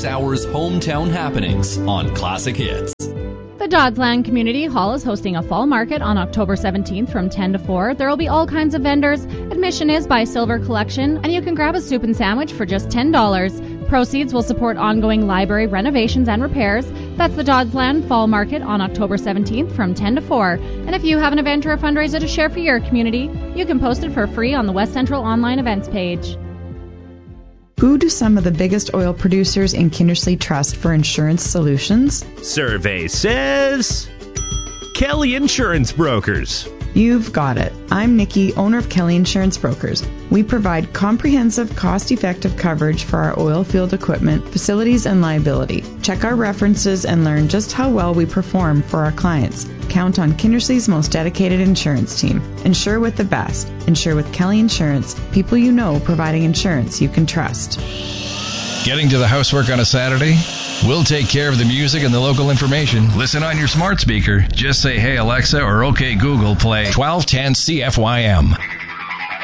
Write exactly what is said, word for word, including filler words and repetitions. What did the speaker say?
Hour's hometown happenings on Classic Hits. The Dodsland Community Hall is hosting a fall market on October seventeenth from ten to four. There will be all kinds of vendors. Admission is by Silver Collection, and you can grab a soup and sandwich for just ten dollars. Proceeds will support ongoing library renovations and repairs. That's the Dodsland Fall Market on October seventeenth from ten to four. And if you have an event or a fundraiser to share for your community, you can post it for free on the West Central online events page. Who do some of the biggest oil producers in Kindersley trust for insurance solutions? Survey says Kelly Insurance Brokers. You've got it. I'm Nikki, owner of Kelly Insurance Brokers. We provide comprehensive, cost-effective coverage for our oil field equipment, facilities, and liability. Check our references and learn just how well we perform for our clients. Count on Kindersley's most dedicated insurance team. Insure with the best. Insure with Kelly Insurance. People you know providing insurance you can trust. Getting to the housework on a Saturday? We'll take care of the music and the local information. Listen on your smart speaker. Just say, hey Alexa, or okay Google, play twelve ten C F Y M.